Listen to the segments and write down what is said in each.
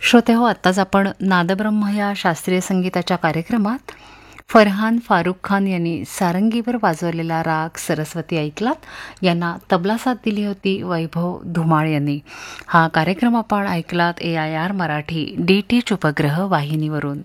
श्रोतेहो, आत्ताच आपण नादब्रह्म या शास्त्रीय संगीताच्या कार्यक्रमात फरहान फारुख खान यांनी सारंगीवर वाजवलेला राग सरस्वती ऐकलात. यांना तबला साथ दिली होती वैभव धुमाळ यांनी. हा कार्यक्रम आपण ऐकलात AIR मराठी DTH उपग्रह वाहिनीवरून.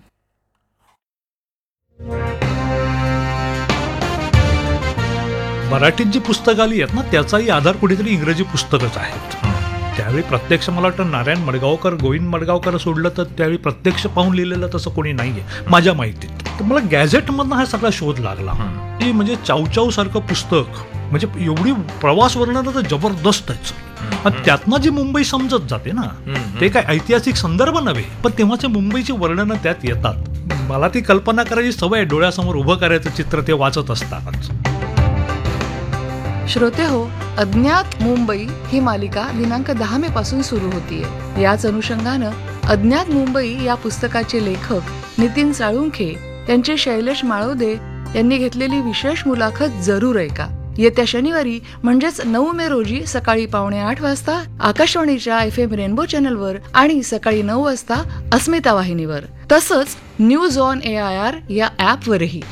मराठीत जी पुस्तकं आली आहेत ना, त्याचाही आधार कुठेतरी इंग्रजी पुस्तकच आहेत. त्यावेळी प्रत्यक्ष मला वाटतं नारायण मडगावकर, गोविंद मडगावकर सोडलं तर त्यावेळी प्रत्यक्ष पाहून लिहिलेलं तसं कोणी नाही आहे माझ्या माहितीत. तर मला गॅझेटमधनं हा सगळा शोध लागला की म्हणजे चावचाव सारखं पुस्तक, म्हणजे एवढी प्रवास वर्णनं तर जबरदस्त आहेत. आणि त्यातनं जी मुंबई समजत जाते ना, ते काय ऐतिहासिक संदर्भ नव्हे, पण तेव्हाचे मुंबईची वर्णनं त्यात येतात. मला ती कल्पना करायची सवय, डोळ्यासमोर उभं करायचं चित्र ते वाचत असतानाच. श्रोते हो, अज्ञात मुंबई ही मालिका दिनांक 10 मे पासून सुरू होतीये. याच अनुषंगानं अज्ञात मुंबई या पुस्तकाचे लेखक नितीन साळुंखे यांची शैलेश माळोदे यांनी घेतलेली विशेष मुलाखत जरूर ऐका. येत्या शनिवारी म्हणजेच 9 मे रोजी सकाळी 7:45 वाजता आकाशवाणीच्या FM रेनबो चॅनलवर आणि सकाळी 9 वाजता अस्मिता वाहिनीवर, तसंच न्यूज ऑन AIR या ॲपवरही.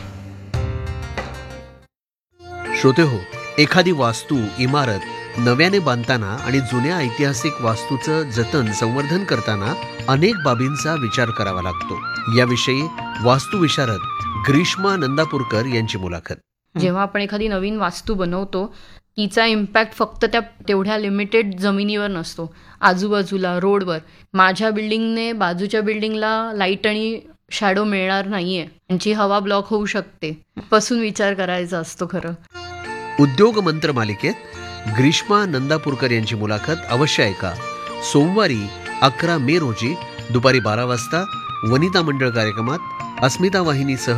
श्रोते हो, एखादी वास्तू, इमारत नव्याने बांधताना आणि जुन्या ऐतिहासिक वास्तूचं जतन संवर्धन करताना अनेक बाबींचा विचार करावा लागतो. याविषयी वास्तुविशारद ग्रीष्मा नंदापूरकर यांची मुलाखत. जेव्हा आपण एखादी नवीन वास्तू बनवतो, तिचा इम्पॅक्ट फक्त त्या तेवढ्या लिमिटेड जमिनीवर नसतो, आजूबाजूला रोडवर. माझ्या बिल्डिंगने बाजूच्या बिल्डिंगला लाईट आणि शॅडो मिळणार नाहीये, त्यांची हवा ब्लॉक होऊ शकते, पासून विचार करायचा असतो. खरं उद्योग मंत्र मालिकेत ग्रीष्मा नंदापूरकर यांची मुलाखत अवश्य ऐका. सोमवारी 11 मे रोजी दुपारी 12 वाजता वनिता मंडळ कार्यक्रमात अस्मिता वाहिनीसह